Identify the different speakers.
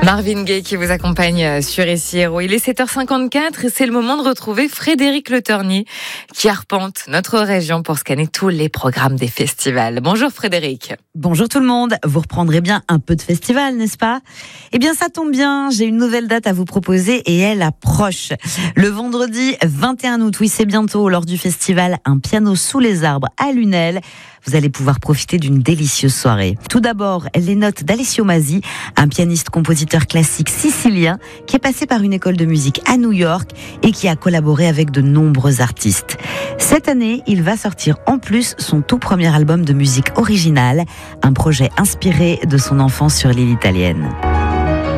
Speaker 1: Marvin Gaye qui vous accompagne sur Ici Héros. Il est 7h54 et c'est le moment de retrouver Frédéric Le Ternier qui arpente notre région pour scanner tous les programmes des festivals. Bonjour Frédéric.
Speaker 2: Bonjour tout le monde. Vous reprendrez bien un peu de festival, n'est-ce pas ? Eh bien, ça tombe bien. J'ai une nouvelle date à vous proposer et elle approche. Le vendredi 21 août, oui, c'est bientôt, lors du festival Un piano sous les arbres à Lunel. Vous allez pouvoir profiter d'une délicieuse soirée. Tout d'abord, les notes d'Alessio Masi, un pianiste-compositeur classique sicilien qui est passé par une école de musique à New York et qui a collaboré avec de nombreux artistes. Cette année, il va sortir en plus son tout premier album de musique originale, un projet inspiré de son enfance sur l'île italienne.